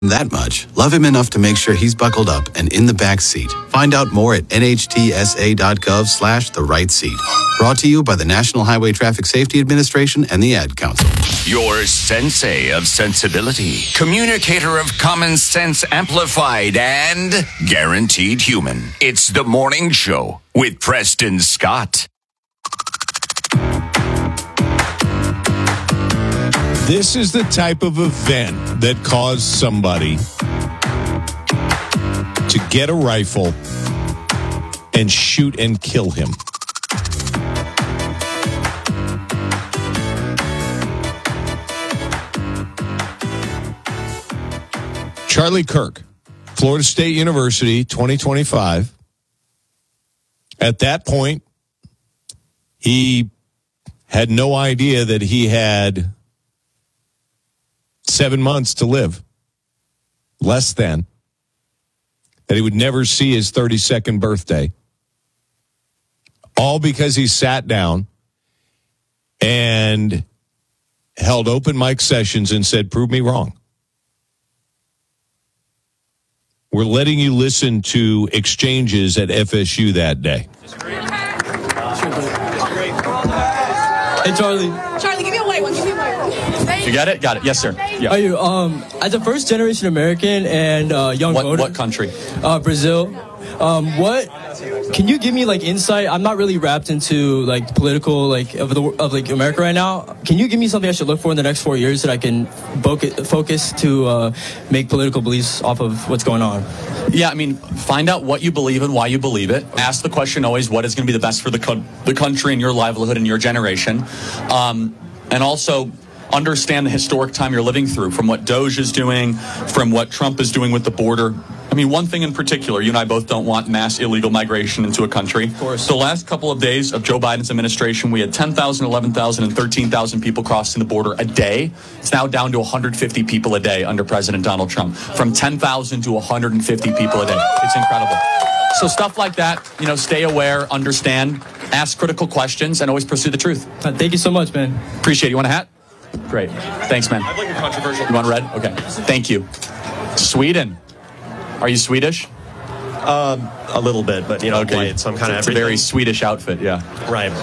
that much, love him enough to make sure he's buckled up and in the back seat. Find out more at nhtsa.gov/the right seat. Brought to you by the National Highway Traffic Safety Administration and the Ad Council. Your sensei of sensibility, communicator of common sense amplified, and guaranteed human. It's The Morning Show with Preston Scott. This is the type of event that caused somebody to get a rifle and shoot and kill him. Charlie Kirk, Florida State University, 2025. At that point, he had no idea that he had 7 months to live, less than, that he would never see his 32nd birthday, all because he sat down and held open mic sessions and said, prove me wrong. We're letting you listen to exchanges at FSU that day. Hey, Charlie. Charlie, give me a white one. Give me a white one. You got it? Got it. Yes, sir. Yeah. Are you, as a first-generation American and young voter... What country? Brazil. Can you give me, insight? I'm not really wrapped into, political, of America right now. Can you give me something I should look for in the next 4 years that I can focus to make political beliefs off of what's going on? Yeah, I mean, find out what you believe and why you believe it. Ask the question always, what is going to be the best for the country and your livelihood and your generation? And also understand the historic time you're living through, from what Doge is doing, from what Trump is doing with the border. I mean, one thing in particular, you and I both don't want mass illegal migration into a country. Of course. The last couple of days of Joe Biden's administration, we had 10,000, 11,000, and 13,000 people crossing the border a day. It's now down to 150 people a day under President Donald Trump. From 10,000 to 150 people a day. It's incredible. So stuff like that, stay aware, understand, ask critical questions, and always pursue the truth. Thank you so much, man. Appreciate it. You want a hat? Great. Thanks, man. I'd like a controversial. You want red? Okay. Thank you. Sweden. Are you Swedish? A little bit, but okay. White, so I'm kind of It's a very Swedish outfit, yeah. Right.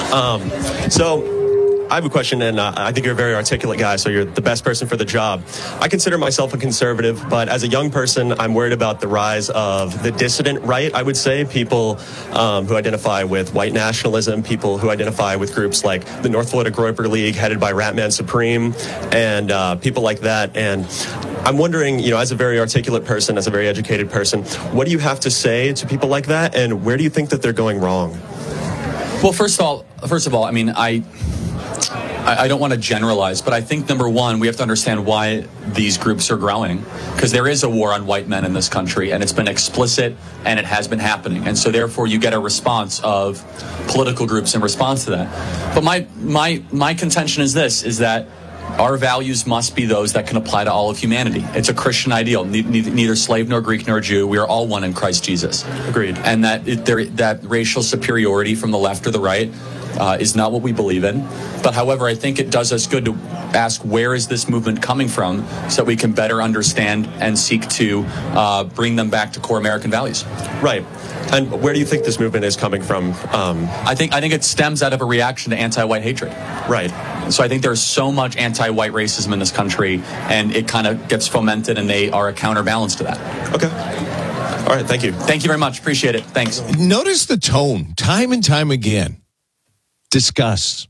So I have a question, and I think you're a very articulate guy, so you're the best person for the job. I consider myself a conservative, but as a young person, I'm worried about the rise of the dissident right, I would say. People who identify with white nationalism, people who identify with groups like the North Florida Groper League, headed by Ratman Supreme, and people like that. And I'm wondering, as a very articulate person, as a very educated person, what do you have to say to people like that, and where do you think that they're going wrong? Well, first of all, I mean, I don't want to generalize, but I think, number one, we have to understand why these groups are growing, because there is a war on white men in this country, and it's been explicit, and it has been happening. And so, therefore, you get a response of political groups in response to that. But my contention is this, is that our values must be those that can apply to all of humanity. It's a Christian ideal, neither slave nor Greek nor Jew. We are all one in Christ Jesus. Agreed. And that racial superiority from the left or the right is not what we believe in. But however, I think it does us good to ask, where is this movement coming from, so that we can better understand and seek to bring them back to core American values. Right. And where do you think this movement is coming from? I think it stems out of a reaction to anti-white hatred. Right. So I think there's so much anti-white racism in this country, and it kind of gets fomented, and they are a counterbalance to that. Okay. All right. Thank you. Thank you very much. Appreciate it. Thanks. Notice the tone, time and time again. Discuss.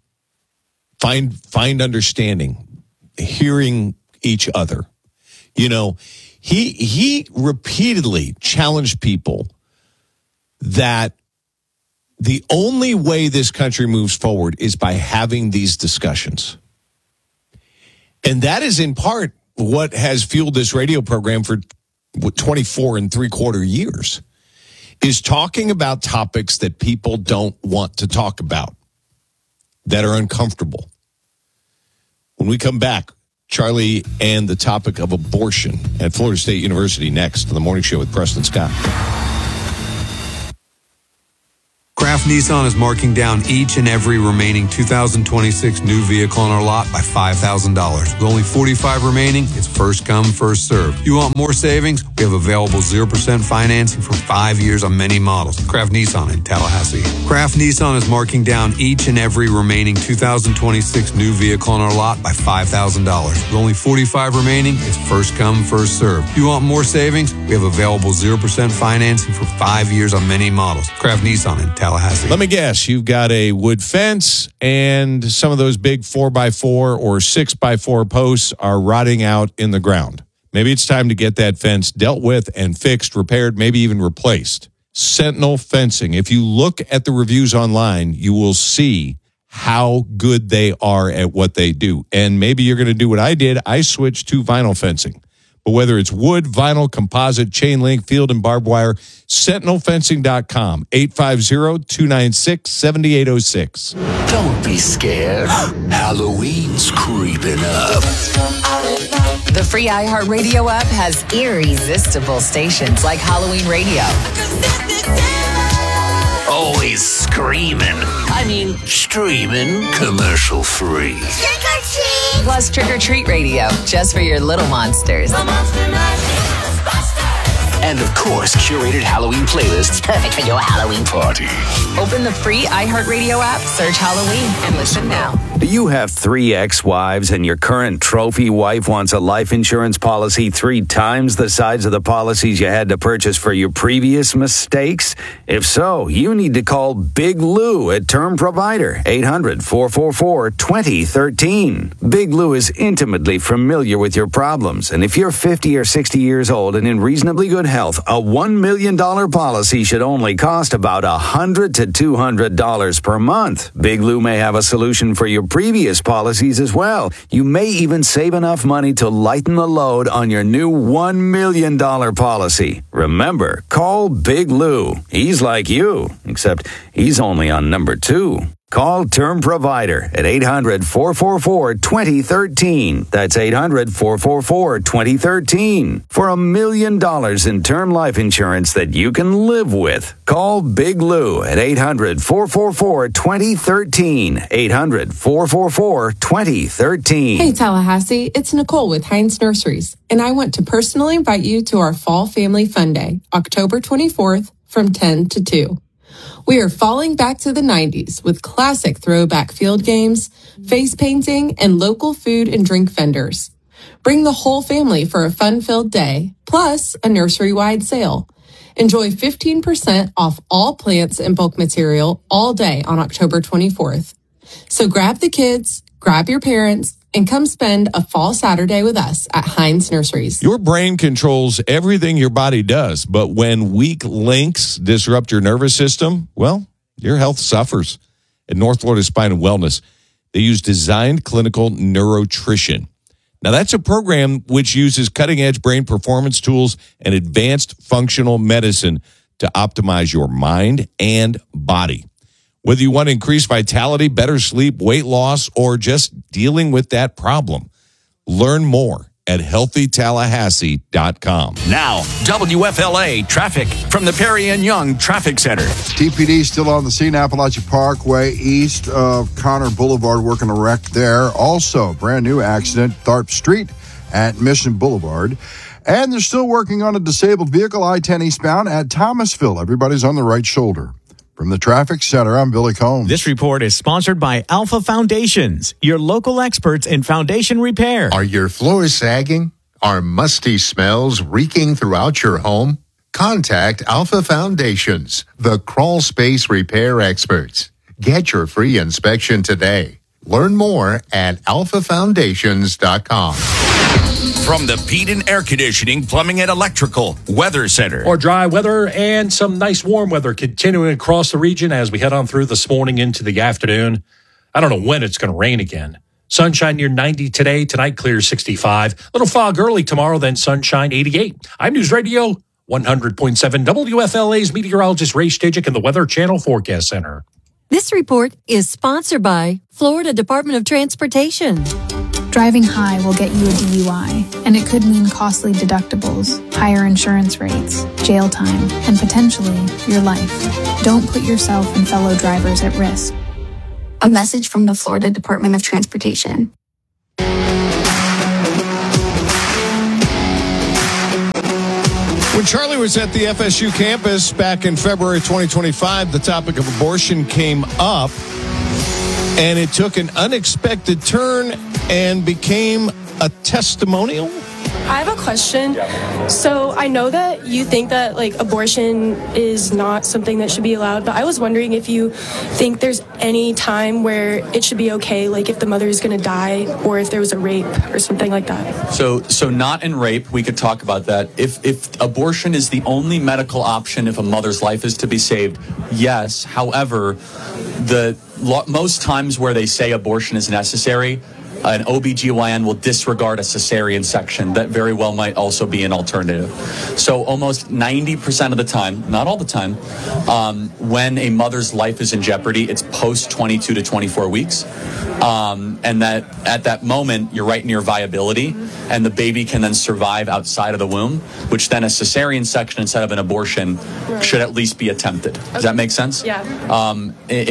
Find understanding. Hearing each other. He repeatedly challenged people that the only way this country moves forward is by having these discussions. And that is in part what has fueled this radio program for 24 3/4 years, is talking about topics that people don't want to talk about, that are uncomfortable. When we come back, Charlie and the topic of abortion at Florida State University next on The Morning Show with Preston Scott. Kraft Nissan is marking down each and every remaining 2026 new vehicle on our lot by $5,000. With only 45 remaining, it's first come, first served. You want more savings? We have available 0% financing for 5 years on many models. Kraft Nissan in Tallahassee. Kraft Nissan is marking down each and every remaining 2026 new vehicle on our lot by $5,000. With only 45 remaining, it's first come, first served. You want more savings? We have available 0% financing for 5 years on many models. Kraft Nissan in Tallahassee. Let me guess, you've got a wood fence and some of those big 4x4 or 6x4 posts are rotting out in the ground. Maybe it's time to get that fence dealt with and fixed, repaired, maybe even replaced. Sentinel Fencing. If you look at the reviews online, you will see how good they are at what they do. And maybe you're going to do what I did. I switched to vinyl fencing. But whether it's wood, vinyl, composite, chain link, field, and barbed wire, sentinelfencing.com, 850-296-7806. Don't be scared. Halloween's creeping up. The free iHeartRadio app has irresistible stations like Halloween Radio. Always screaming. Streaming, commercial free. Plus Trick or Treat Radio, just for your little monsters. And of course, curated Halloween playlists perfect for your Halloween party. Open the free iHeartRadio app, search Halloween, and listen now. Do you have 3 ex-wives and your current trophy wife wants a life insurance policy 3 times the size of the policies you had to purchase for your previous mistakes? If so, you need to call Big Lou at Term Provider, 800-444-2013. Big Lou is intimately familiar with your problems, and if you're 50 or 60 years old and in reasonably good health, a $1 million policy should only cost about $100 to $200 per month. Big Lou may have a solution for your previous policies as well. You may even save enough money to lighten the load on your new $1 million policy. Remember, call Big Lou. He's like you, except he's only on number 2. Call Term Provider at 800-444-2013. That's 800-444-2013 for $1 million in term life insurance that you can live with. Call Big Lou at 800-444-2013. 800-444-2013. Hey Tallahassee, it's Nicole with Heinz Nurseries, and I want to personally invite you to our Fall Family Fun Day, October 24th from 10 to 2. We are falling back to the 90s with classic throwback field games, face painting, and local food and drink vendors. Bring the whole family for a fun-filled day, plus a nursery-wide sale. Enjoy 15% off all plants and bulk material all day on October 24th. So grab the kids, grab your parents, and come spend a fall Saturday with us at Heinz Nurseries. Your brain controls everything your body does, but when weak links disrupt your nervous system, well, your health suffers. At North Florida Spine and Wellness, they use Designed Clinical Neurotrition. Now, that's a program which uses cutting-edge brain performance tools and advanced functional medicine to optimize your mind and body. Whether you want to increase vitality, better sleep, weight loss, or just dealing with that problem, learn more at healthytallahassee.com. Now, WFLA traffic from the Perry and Young Traffic Center. TPD still on the scene, Appalachia Parkway, east of Connor Boulevard, working a wreck there. Also, brand new accident, Tharp Street at Mission Boulevard. And they're still working on a disabled vehicle, I-10 eastbound at Thomasville. Everybody's on the right shoulder. From the Traffic Center, I'm Billy Combs. This report is sponsored by Alpha Foundations, your local experts in foundation repair. Are your floors sagging? Are musty smells reeking throughout your home? Contact Alpha Foundations, the crawl space repair experts. Get your free inspection today. Learn more at alphafoundations.com. From the Peden Air Conditioning, Plumbing, and Electrical Weather Center. Or dry weather and some nice warm weather continuing across the region as we head on through this morning into the afternoon. I don't know when it's going to rain again. Sunshine near 90 today. Tonight, clear 65. Little fog early tomorrow, then sunshine 88. I'm News Radio 100.7 WFLA's meteorologist Ray Stajic in the Weather Channel Forecast Center. This report is sponsored by Florida Department of Transportation. Driving high will get you a DUI, and it could mean costly deductibles, higher insurance rates, jail time, and potentially your life. Don't put yourself and fellow drivers at risk. A message from the Florida Department of Transportation. When Charlie was at the FSU campus back in February 2025, the topic of abortion came up, and it took an unexpected turn and became a testimonial. I have a question. So I know that you think that like abortion is not something that should be allowed, but I was wondering if you think there's any time where it should be okay, like if the mother is going to die or if there was a rape or something like that. So not in rape, we could talk about that. If abortion is the only medical option if a mother's life is to be saved, yes. However, most times where they say abortion is necessary, an OBGYN will disregard a cesarean section. That very well might also be an alternative. So almost 90% of the time, not all the time, when a mother's life is in jeopardy, it's post 22 to 24 weeks. And that at that moment, you're right near viability, and the baby can then survive outside of the womb, which then a cesarean section instead of an abortion should at least be attempted. Does that make sense? Yeah. I'm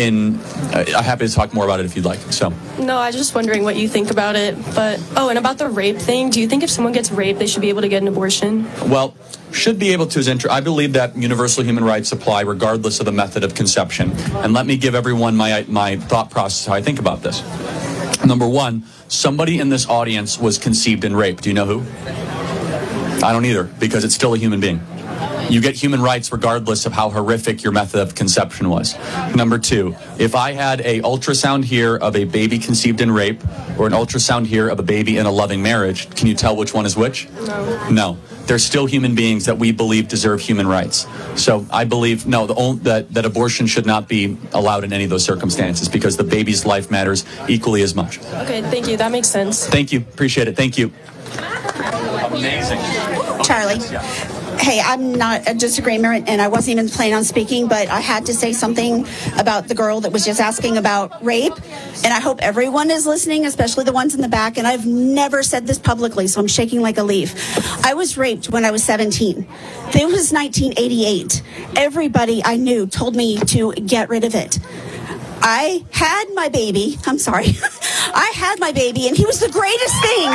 happy to talk more about it if you'd like. So. No, I was just wondering what you think about it. But, and about the rape thing, do you think if someone gets raped, they should be able to get an abortion? Well, should be able to. I believe that universal human rights apply regardless of the method of conception. And let me give everyone my thought process, how I think about this. Number one, somebody in this audience was conceived in rape. Do you know who? I don't either, because it's still a human being. You get human rights regardless of how horrific your method of conception was. Number two, if I had a ultrasound here of a baby conceived in rape or an ultrasound here of a baby in a loving marriage, can you tell which one is which? No. They're still human beings that we believe deserve human rights. So I believe, that abortion should not be allowed in any of those circumstances because the baby's life matters equally as much. Okay, thank you. That makes sense. Thank you. Appreciate it. Thank you. Amazing. Charlie. Hey, I'm not a disagreement, and I wasn't even planning on speaking, but I had to say something about the girl that was just asking about rape, and I hope everyone is listening, especially the ones in the back, and I've never said this publicly, so I'm shaking like a leaf. I was raped when I was 17. It was 1988. Everybody I knew told me to get rid of it. I had my baby. I'm sorry. I had my baby, and he was the greatest thing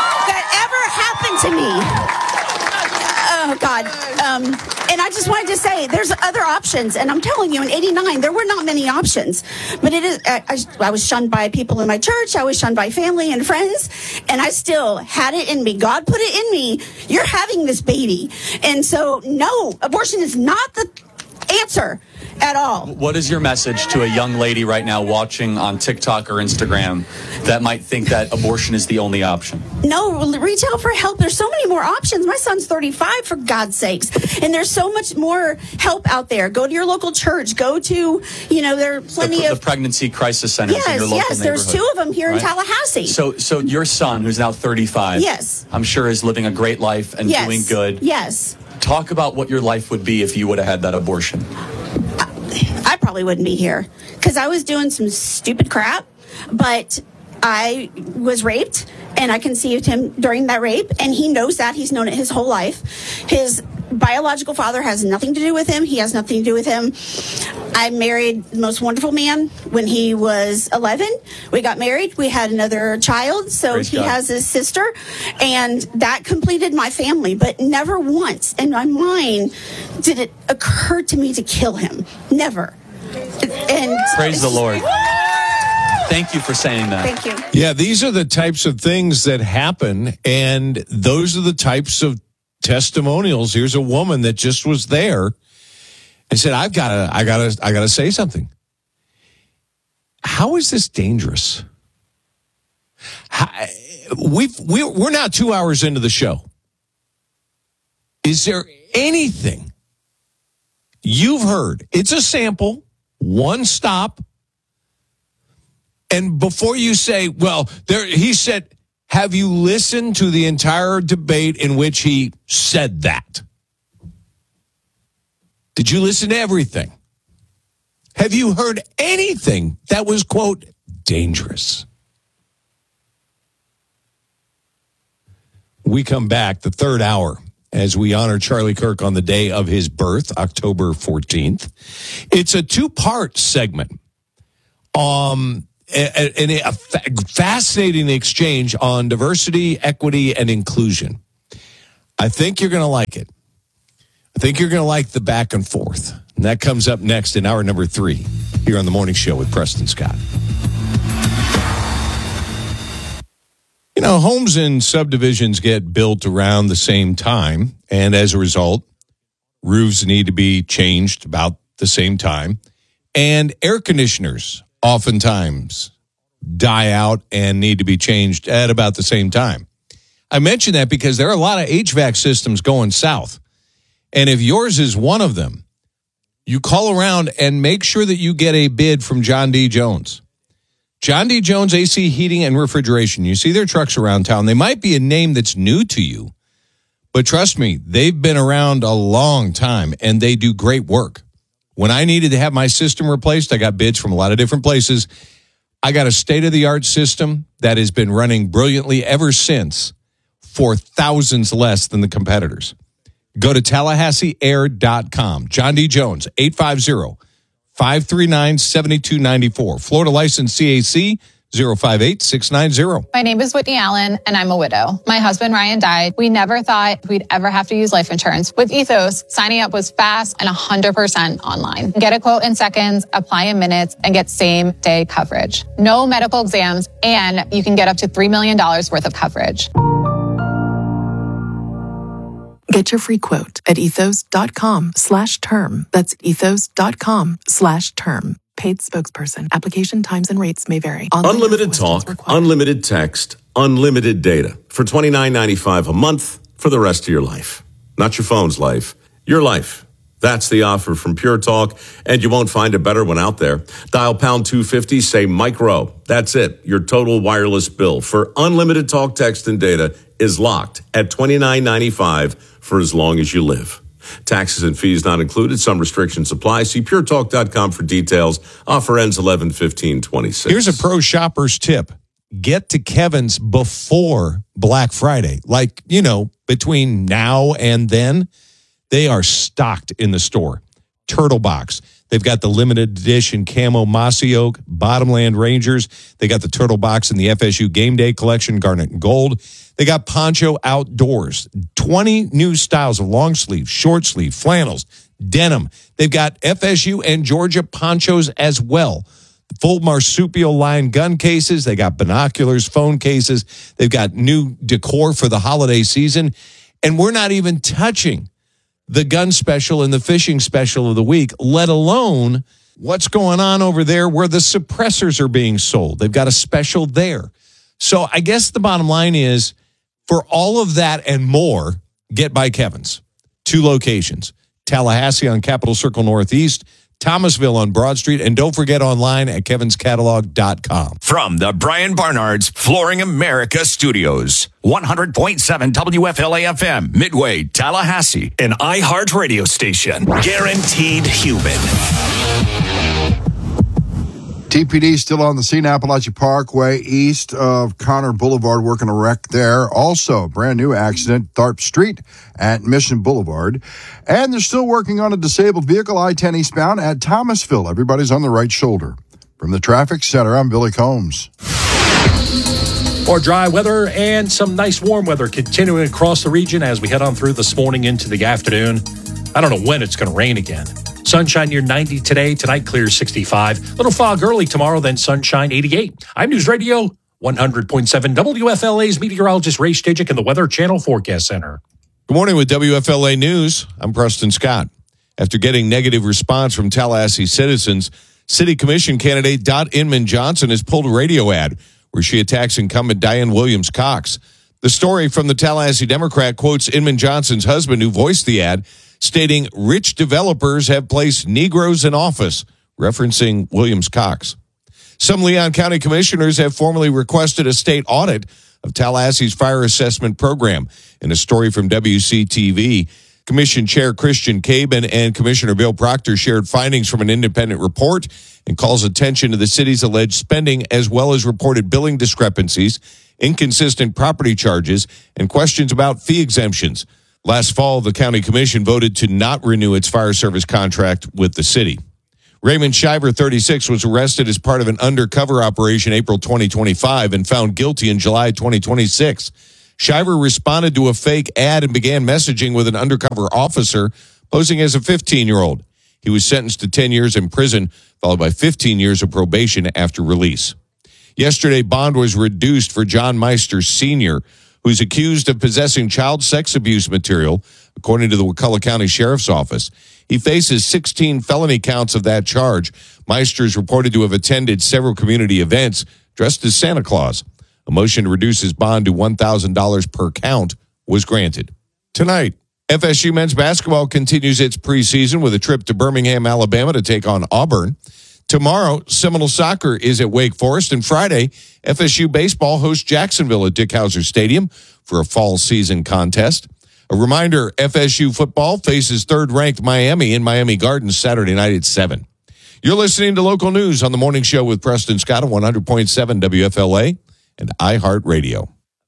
that ever happened to me. Oh, God. And I just wanted to say there's other options. And I'm telling you, in 89, there were not many options. But it is. I was shunned by people in my church. I was shunned by family and friends. And I still had it in me. God put it in me. You're having this baby. And so, no, abortion is not the answer at all. What is your message to a young lady right now watching on TikTok or Instagram that might think that abortion is the only option? No, reach out for help. There's so many more options. My son's 35, for God's sakes. And there's so much more help out there. Go to your local church. Go to, there are plenty of... The pregnancy crisis centers in your local neighborhood. Yes, there's two of them here in Tallahassee. So your son, who's now 35, yes, I'm sure is living a great life and doing good. Yes. Talk about what your life would be if you would have had that abortion. I probably wouldn't be here because I was doing some stupid crap, but I was raped and I conceived him during that rape, and he knows that. He's known it his whole life. His biological father has nothing to do with him. He has nothing to do with him. I married the most wonderful man when he was 11. We got married. We had another child. So Praise God. Has his sister, and that completed my family. But never once in my mind did it occur to me to kill him. Never. And praise the Lord. Thank you for saying that. Thank you. Yeah, these are the types of things that happen, and those are the types of testimonials. Here's a woman that just was there and said, I gotta say something. How is this dangerous? We're now 2 hours into the show. Is there anything you've heard? It's a sample, one stop. And before you say, he said, have you listened to the entire debate in which he said that? Did you listen to everything? Have you heard anything that was, quote, dangerous? we come back, the third hour, as we honor Charlie Kirk on the day of his birth, October 14th. It's a two-part segment. And a fascinating exchange on diversity, equity, and inclusion. I think you're going to like it. I think you're going to like the back and forth. And that comes up next in hour number 3 here on The Morning Show with Preston Scott. You know, homes and subdivisions get built around the same time, and as a result, roofs need to be changed about the same time, and air conditioners oftentimes die out and need to be changed at about the same time. I mention that because there are a lot of HVAC systems going south, and if yours is one of them, you call around and make sure that you get a bid from John D. Jones. John D. Jones AC Heating and Refrigeration. You see their trucks around town. They might be a name that's new to you, but trust me, they've been around a long time, and they do great work. When I needed to have my system replaced, I got bids from a lot of different places. I got a state-of-the-art system that has been running brilliantly ever since for thousands less than the competitors. Go to TallahasseeAir.com. John D. Jones, 850-539-7294. Florida license CAC 058690. My name is Whitney Allen, and I'm a widow. My husband, Ryan, died. We never thought we'd ever have to use life insurance. With Ethos, signing up was fast and 100% online. Get a quote in seconds, apply in minutes, and get same-day coverage. No medical exams, and you can get up to $3 million worth of coverage. Get your free quote at ethos.com/term. That's ethos.com/term. Paid spokesperson. Application times and rates may vary. Unlimited talk, unlimited text, unlimited data for $29.95 a month for the rest of your life. Not your phone's life, your life. That's the offer from Pure Talk, and you won't find a better one out there. Dial pound 250, say Mike Rowe. That's it. Your total wireless bill for unlimited talk, text, and data is locked at $29.95 for as long as you live. Taxes and fees not included. Some restrictions apply. See puretalk.com for details. Offer ends 11/15/26. Here's a pro shopper's tip. Get to Kevin's before Black Friday. Like, you know, between now and then, they are stocked in the store. Turtle Box. They've got the limited edition camo Mossy Oak, Bottomland Rangers. They got the Turtle Box in the FSU Game Day collection, Garnet and Gold. They got Poncho Outdoors. 20 new styles of long sleeve, short sleeve, flannels, denim. They've got FSU and Georgia ponchos as well. Full marsupial line gun cases. They got binoculars, phone cases. They've got new decor for the holiday season. And we're not even touching the gun special and the fishing special of the week, let alone what's going on over there where the suppressors are being sold. They've got a special there. So I guess the bottom line is, for all of that and more, get by Kevin's. 2 locations, Tallahassee on Capitol Circle Northeast, Thomasville on Broad Street, and don't forget online at kevinscatalog.com. From the Brian Barnard's Flooring America Studios, 100.7 WFLA-FM, Midway, Tallahassee, an iHeart radio station. Guaranteed Human. TPD still on the scene, Appalachia Parkway, east of Connor Boulevard, working a wreck there. Also, brand new accident, Tharp Street at Mission Boulevard. And they're still working on a disabled vehicle, I-10 eastbound at Thomasville. Everybody's on the right shoulder. From the Traffic Center, I'm Billy Combs. More dry weather and some nice warm weather continuing across the region as we head on through this morning into the afternoon. I don't know when it's going to rain again. Sunshine near 90 today. Tonight clears 65. Little fog early tomorrow, then sunshine 88. I'm News Radio 100.7 WFLA's meteorologist Ray Stijik in the Weather Channel Forecast Center. Good morning with WFLA News. I'm Preston Scott. After getting negative response from Tallahassee citizens, City Commission candidate Dot Inman Johnson has pulled a radio ad where she attacks incumbent Diane Williams-Cox. The story from the Tallahassee Democrat quotes Inman Johnson's husband who voiced the ad, stating rich developers have placed Negroes in office, referencing Williams-Cox. Some Leon County commissioners have formally requested a state audit of Tallahassee's fire assessment program. In a story from WCTV, Commission Chair Christian Cabin and Commissioner Bill Proctor shared findings from an independent report and calls attention to the city's alleged spending as well as reported billing discrepancies inconsistent property charges, and questions about fee exemptions. Last fall, the county commission voted to not renew its fire service contract with the city. Raymond Shiver, 36, was arrested as part of an undercover operation April 2025 and found guilty in July 2026. Shiver responded to a fake ad and began messaging with an undercover officer posing as a 15-year-old. He was sentenced to 10 years in prison, followed by 15 years of probation after release. Yesterday, bond was reduced for John Meister Sr., who's accused of possessing child sex abuse material, according to the Wakulla County Sheriff's Office. He faces 16 felony counts of that charge. Meister is reported to have attended several community events dressed as Santa Claus. A motion to reduce his bond to $1,000 per count was granted. Tonight, FSU men's basketball continues its preseason with a trip to Birmingham, Alabama to take on Auburn. Tomorrow, Seminole Soccer is at Wake Forest, and Friday, FSU baseball hosts Jacksonville at Dick Howser Stadium for a fall season contest. A reminder, FSU football faces third-ranked Miami in Miami Gardens Saturday night at 7. You're listening to Local News on the Morning Show with Preston Scott on 100.7 WFLA and iHeartRadio.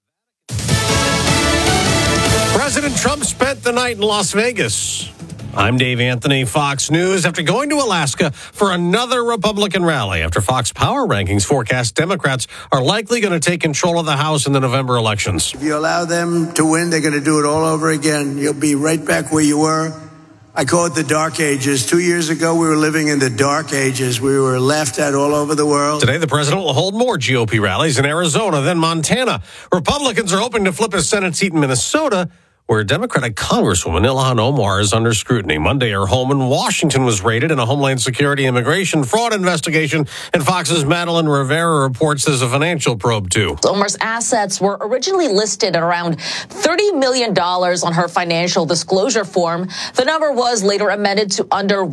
President Trump spent the night in Las Vegas. I'm Dave Anthony, Fox News. After going to Alaska for another Republican rally, after Fox Power Rankings forecast Democrats are likely going to take control of the House in the November elections. If you allow them to win, they're going to do it all over again. You'll be right back where you were. I call it the dark ages. 2 years ago, we were living in the dark ages. We were laughed at all over the world. Today, the president will hold more GOP rallies in Arizona, then Montana. Republicans are hoping to flip a Senate seat in Minnesota, where Democratic Congresswoman Ilhan Omar is under scrutiny. Monday, her home in Washington was raided in a Homeland Security immigration fraud investigation, and Fox's Madeline Rivera reports there's a financial probe, too. Omar's assets were originally listed at around $30 million on her financial disclosure form. The number was later amended to under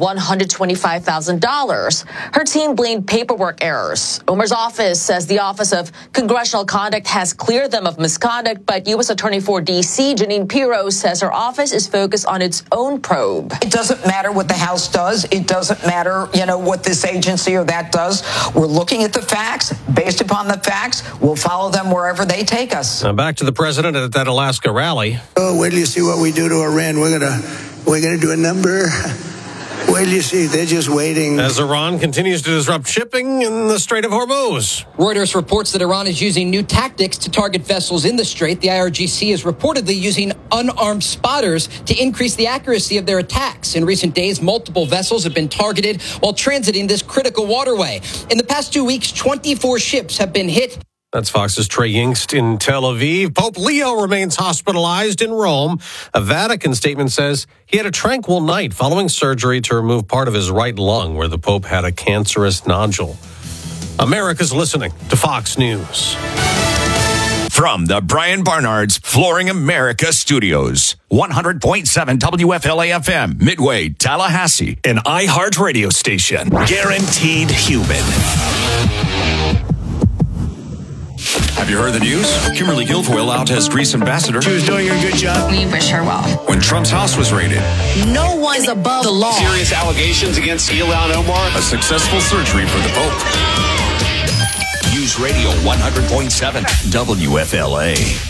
$125,000. Her team blamed paperwork errors. Omar's office says the Office of Congressional Conduct has cleared them of misconduct, but U.S. Attorney for D.C., Janine Pirro, says her office is focused on its own probe. It doesn't matter what the House does. It doesn't matter, what this agency or that does. We're looking at the facts. Based upon the facts, we'll follow them wherever they take us. Now back to the president at that Alaska rally. Oh, wait till you see what we do to Iran. We're gonna do a number. Wait till you see. They're just waiting. As Iran continues to disrupt shipping in the Strait of Hormuz. Reuters reports that Iran is using new tactics to target vessels in the strait. The IRGC is reportedly using unarmed spotters to increase the accuracy of their attacks. In recent days, multiple vessels have been targeted while transiting this critical waterway. In the past 2 weeks, 24 ships have been hit. That's Fox's Trey Yingst in Tel Aviv. Pope Leo remains hospitalized in Rome. A Vatican statement says he had a tranquil night following surgery to remove part of his right lung where the Pope had a cancerous nodule. America's listening to Fox News. From the Brian Barnard's Flooring America Studios, 100.7 WFLA FM, Midway, Tallahassee, an iHeart radio station. Guaranteed Human. Have you heard the news? Kimberly Guilfoyle out as Greece ambassador. She was doing a good job. We wish her well. When Trump's house was raided. No one is above the law. Serious allegations against Ilhan Omar. A successful surgery for the Pope. News Radio 100.7 WFLA.